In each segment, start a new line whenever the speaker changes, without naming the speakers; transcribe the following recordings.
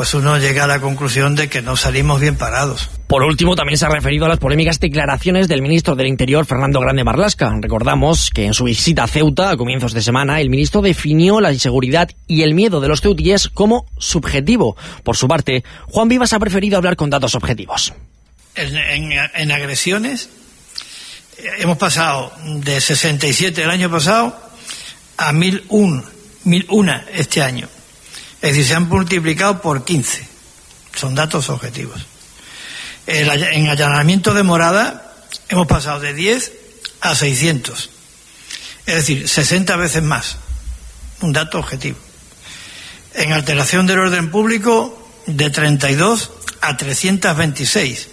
pues uno llega a la conclusión de que no salimos bien parados.
Por último, también se ha referido a las polémicas declaraciones del ministro del Interior, Fernando Grande Marlaska. Recordamos que en su visita a Ceuta a comienzos de semana, el ministro definió la inseguridad y el miedo de los ceutíes como subjetivo. Por su parte, Juan Vivas ha preferido hablar con datos objetivos.
En agresiones hemos pasado de 67 el año pasado a 1001 este año. Es decir, se han multiplicado por 15. Son datos objetivos. En allanamiento de morada hemos pasado de 10 a 600. Es decir, 60 veces más. Un dato objetivo. En alteración del orden público, de 32 a 326.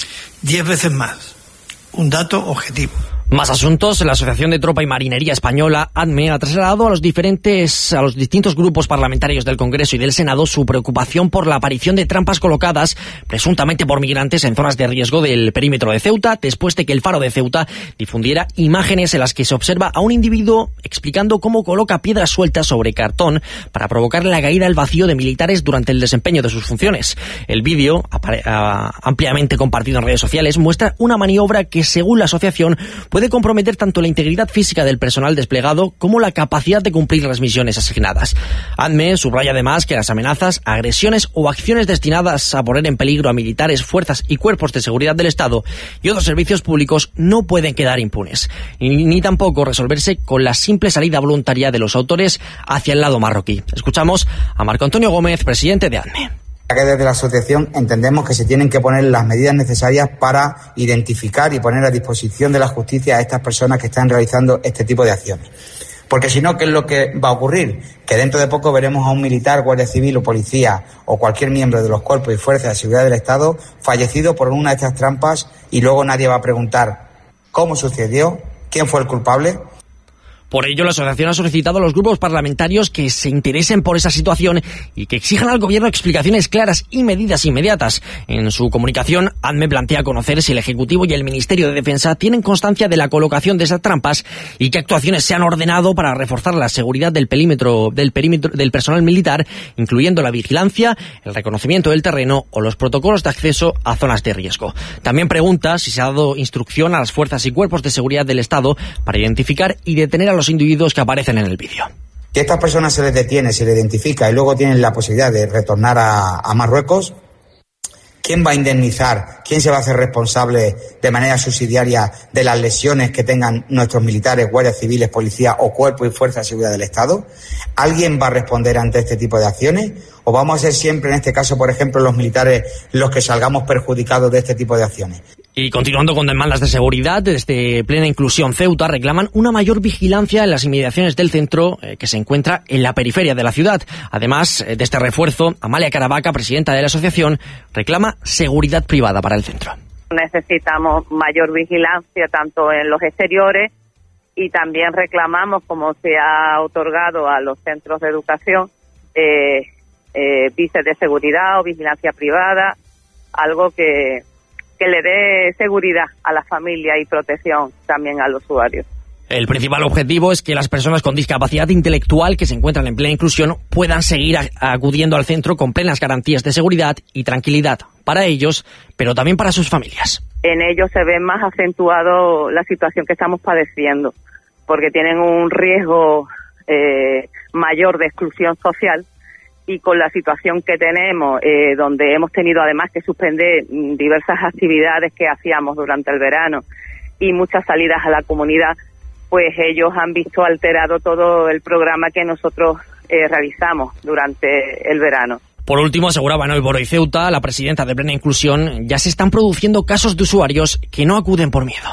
10 veces más. Un dato objetivo.
Más asuntos. La Asociación de Tropa y Marinería Española, ADME, ha trasladado a los distintos grupos parlamentarios del Congreso y del Senado su preocupación por la aparición de trampas colocadas presuntamente por migrantes en zonas de riesgo del perímetro de Ceuta, después de que el Faro de Ceuta difundiera imágenes en las que se observa a un individuo explicando cómo coloca piedras sueltas sobre cartón para provocar la caída al vacío de militares durante el desempeño de sus funciones. El vídeo, ampliamente compartido en redes sociales, muestra una maniobra que, según la asociación, puede comprometer tanto la integridad física del personal desplegado como la capacidad de cumplir las misiones asignadas. ADME subraya además que las amenazas, agresiones o acciones destinadas a poner en peligro a militares, fuerzas y cuerpos de seguridad del Estado y otros servicios públicos no pueden quedar impunes, ni tampoco resolverse con la simple salida voluntaria de los autores hacia el lado marroquí. Escuchamos a Marco Antonio Gómez, presidente de ADME.
Que desde la asociación entendemos que se tienen que poner las medidas necesarias para identificar y poner a disposición de la justicia a estas personas que están realizando este tipo de acciones. Porque si no, ¿qué es lo que va a ocurrir? Que dentro de poco veremos a un militar, guardia civil o policía o cualquier miembro de los cuerpos y fuerzas de seguridad del Estado fallecido por una de estas trampas y luego nadie va a preguntar cómo sucedió, quién fue el culpable.
Por ello, la asociación ha solicitado a los grupos parlamentarios que se interesen por esa situación y que exijan al Gobierno explicaciones claras y medidas inmediatas. En su comunicación, ADME plantea conocer si el Ejecutivo y el Ministerio de Defensa tienen constancia de la colocación de esas trampas y qué actuaciones se han ordenado para reforzar la seguridad del perímetro del personal militar, incluyendo la vigilancia, el reconocimiento del terreno o los protocolos de acceso a zonas de riesgo. También pregunta si se ha dado instrucción a las fuerzas y cuerpos de seguridad del Estado para identificar y detener a los individuos que aparecen en el vídeo.
Si a estas personas se les detiene, se les identifica y luego tienen la posibilidad de retornar a Marruecos, ¿quién va a indemnizar? ¿Quién se va a hacer responsable de manera subsidiaria de las lesiones que tengan nuestros militares, guardias civiles, policías o cuerpos y fuerzas de seguridad del Estado? ¿Alguien va a responder ante este tipo de acciones? ¿O vamos a ser siempre, en este caso, por ejemplo, los militares los que salgamos perjudicados de este tipo de acciones?
Y continuando con demandas de seguridad, desde Plena Inclusión Ceuta reclaman una mayor vigilancia en las inmediaciones del centro que se encuentra en la periferia de la ciudad. Además de este refuerzo, Amalia Caravaca, presidenta de la asociación, reclama seguridad privada para el centro.
Necesitamos mayor vigilancia tanto en los exteriores y también reclamamos, como se ha otorgado a los centros de educación, vices de seguridad o vigilancia privada, algo que le dé seguridad a la familia y protección también al usuario.
El principal objetivo es que las personas con discapacidad intelectual que se encuentran en plena inclusión puedan seguir acudiendo al centro con plenas garantías de seguridad y tranquilidad para ellos, pero también para sus familias.
En ellos se ve más acentuado la situación que estamos padeciendo, porque tienen un riesgo mayor de exclusión social. Y con la situación que tenemos, donde hemos tenido además que suspender diversas actividades que hacíamos durante el verano y muchas salidas a la comunidad, pues ellos han visto alterado todo el programa que nosotros realizamos durante el verano.
Por último, aseguraba en Hoy por Hoy Ceuta, la presidenta de Plena Inclusión, ya se están produciendo casos de usuarios que no acuden por miedo.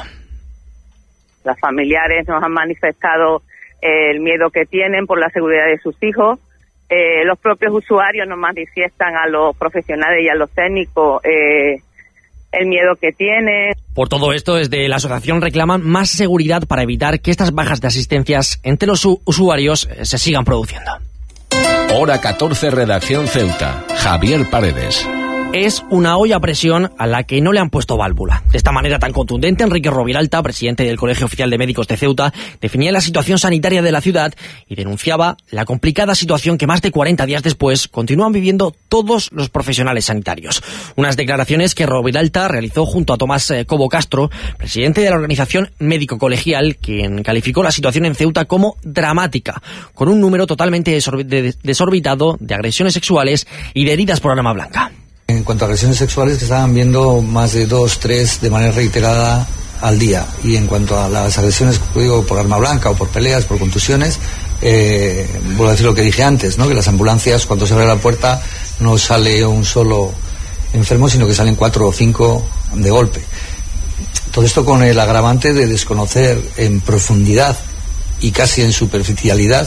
Los familiares nos han manifestado el miedo que tienen por la seguridad de sus hijos. Los propios usuarios nos manifiestan a los profesionales y a los técnicos el miedo que tienen.
Por todo esto, desde la asociación reclaman más seguridad para evitar que estas bajas de asistencias entre los usuarios se sigan produciendo.
Hora 14, Redacción Ceuta. Javier Paredes.
Es una olla a presión a la que no le han puesto válvula. De esta manera tan contundente, Enrique Roviralta, presidente del Colegio Oficial de Médicos de Ceuta, definía la situación sanitaria de la ciudad y denunciaba la complicada situación que más de 40 días después continúan viviendo todos los profesionales sanitarios. Unas declaraciones que Roviralta realizó junto a Tomás Cobo Castro, presidente de la organización médico colegial, quien calificó la situación en Ceuta como dramática, con un número totalmente desorbitado de agresiones sexuales y de heridas por arma blanca.
En cuanto a agresiones sexuales, que estaban viendo más de 2, 3 de manera reiterada al día. Y en cuanto a las agresiones, digo, por arma blanca o por peleas, por contusiones, vuelvo a decir lo que dije antes, ¿no? Que las ambulancias, cuando se abre la puerta, no sale un solo enfermo, sino que salen 4 o 5 de golpe. Todo esto con el agravante de desconocer en profundidad y casi en superficialidad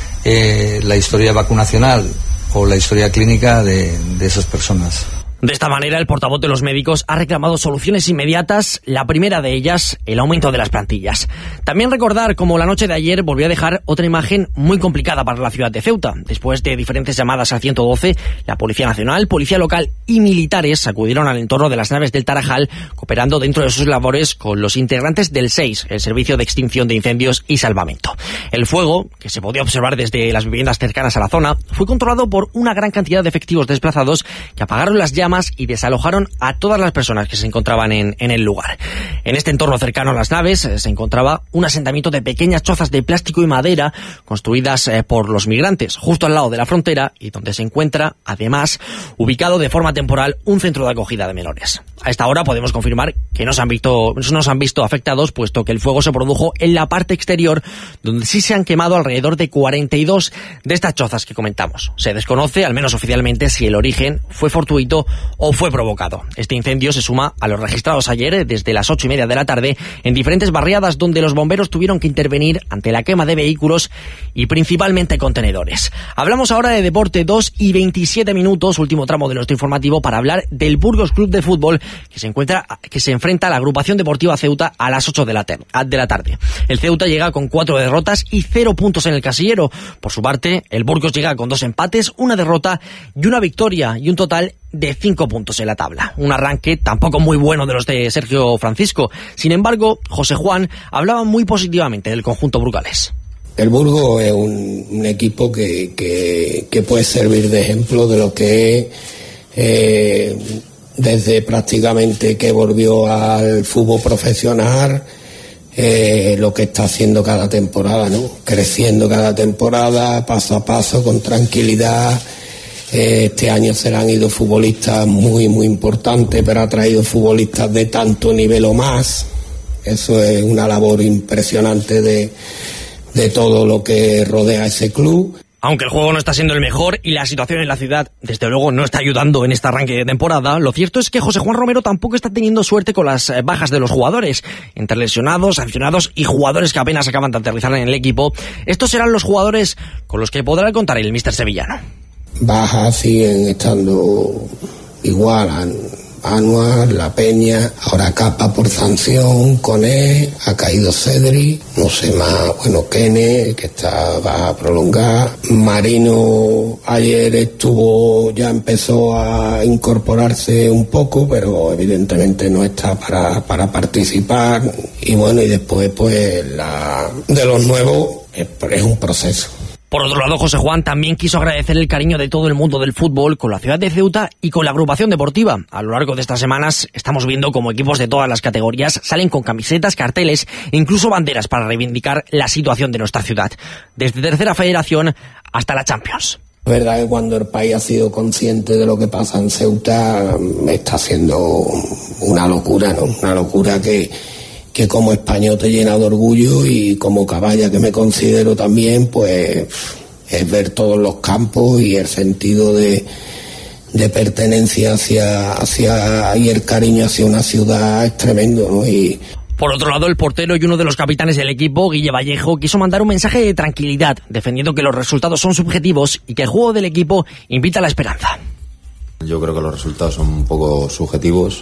la historia vacunacional o la historia clínica de esas personas.
De esta manera, el portavoz de los médicos ha reclamado soluciones inmediatas, la primera de ellas, el aumento de las plantillas. También recordar cómo la noche de ayer volvió a dejar otra imagen muy complicada para la ciudad de Ceuta. Después de diferentes llamadas al 112, la Policía Nacional, Policía Local y militares acudieron al entorno de las naves del Tarajal, cooperando dentro de sus labores con los integrantes del SEIS, el Servicio de Extinción de Incendios y Salvamento. El fuego, que se podía observar desde las viviendas cercanas a la zona, fue controlado por una gran cantidad de efectivos desplazados que apagaron las llamas y desalojaron a todas las personas que se encontraban en el lugar. En este entorno cercano a las naves se encontraba un asentamiento de pequeñas chozas de plástico y madera construidas por los migrantes, justo al lado de la frontera, y donde se encuentra, además, ubicado de forma temporal un centro de acogida de menores. A esta hora podemos confirmar que no se han visto afectados, puesto que el fuego se produjo en la parte exterior, donde sí se han quemado alrededor de 42 de estas chozas que comentamos. Se desconoce, al menos oficialmente, si el origen fue fortuito o fue provocado. Este incendio se suma a los registrados ayer desde las 8:30 de la tarde en diferentes barriadas donde los bomberos tuvieron que intervenir ante la quema de vehículos y principalmente contenedores. Hablamos ahora de deporte, 2:27, último tramo de nuestro informativo, para hablar del Burgos Club de Fútbol que se enfrenta a la agrupación deportiva Ceuta a las 8 de la tarde. El Ceuta llega con 4 derrotas y 0 puntos en el casillero. Por su parte, el Burgos llega con 2 empates, 1 derrota y 1 victoria, y un total de 5 puntos en la tabla. Un arranque tampoco muy bueno de los de Sergio Francisco. Sin embargo, José Juan hablaba muy positivamente del conjunto burgalés.
El Burgos es un equipo que puede servir de ejemplo de lo que es, desde prácticamente que volvió al fútbol profesional, lo que está haciendo cada temporada, ¿no? Creciendo cada temporada, paso a paso, con tranquilidad. Este año se le han ido futbolistas muy, muy importantes, pero ha traído futbolistas de tanto nivel o más. Eso es una labor impresionante de todo lo que rodea a ese club.
Aunque el juego no está siendo el mejor y la situación en la ciudad, desde luego, no está ayudando en este arranque de temporada, lo cierto es que José Juan Romero tampoco está teniendo suerte con las bajas de los jugadores. Entre lesionados, sancionados y jugadores que apenas acaban de aterrizar en el equipo, estos serán los jugadores con los que podrá contar el míster sevillano.
Bajas siguen estando igual, Anuar, La Peña, ahora Capa por sanción, Coné, ha caído Cedri, no sé más, bueno, Kene, que va a prolongar, Marino ayer ya empezó a incorporarse un poco, pero evidentemente no está para participar, y bueno, y después pues de los nuevos es un proceso.
Por otro lado, José Juan también quiso agradecer el cariño de todo el mundo del fútbol con la ciudad de Ceuta y con la agrupación deportiva. A lo largo de estas semanas estamos viendo cómo equipos de todas las categorías salen con camisetas, carteles e incluso banderas para reivindicar la situación de nuestra ciudad, desde Tercera Federación hasta la Champions.
Es verdad que cuando el país ha sido consciente de lo que pasa en Ceuta, está siendo una locura, ¿no? Una locura que como español te llena de orgullo, y como caballa que me considero también, pues es ver todos los campos y el sentido de pertenencia hacia y el cariño hacia una ciudad es tremendo, ¿no? Y
por otro lado, el portero y uno de los capitanes del equipo, Guille Vallejo, quiso mandar un mensaje de tranquilidad, defendiendo que los resultados son subjetivos y que el juego del equipo invita a la esperanza.
Yo creo que los resultados son un poco subjetivos.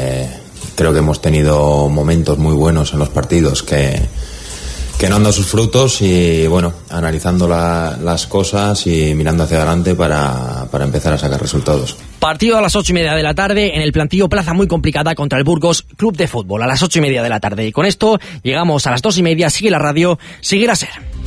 Creo que hemos tenido momentos muy buenos en los partidos que no han dado sus frutos, y bueno, analizando las cosas y mirando hacia adelante para empezar a sacar resultados.
Partido a las 8:30 de la tarde en el Plantío, plaza muy complicada contra el Burgos Club de Fútbol, a las 8:30 de la tarde. Y con esto llegamos a las 2:30, sigue la radio, sigue la SER.